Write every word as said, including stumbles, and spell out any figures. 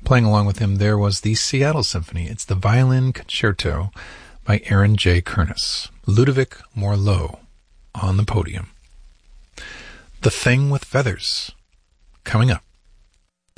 playing along with him there was the Seattle Symphony. It's the Violin Concerto by Aaron J. Kernis. Ludovic Morlot on the podium. The Thing with Feathers, coming up.